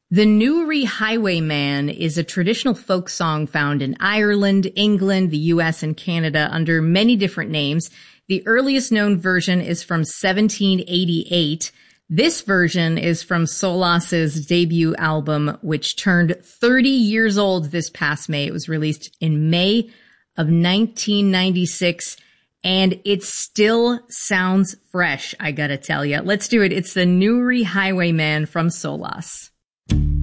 The Newry Highwayman is a traditional folk song found in Ireland, England, the US, and Canada under many different names. The earliest known version is from 1788. This version is from Solas's debut album, which turned 30 years old this past May. It was released in May of 1996, and it still sounds fresh, I gotta tell you. Let's do it. It's the Newry Highwayman from Solas.